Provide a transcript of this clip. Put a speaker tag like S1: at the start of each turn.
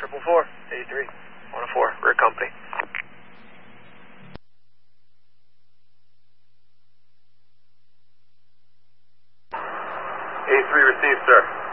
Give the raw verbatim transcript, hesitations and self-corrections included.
S1: Triple four, eighty-three, one oh four, rear company.
S2: eighty-three received, sir.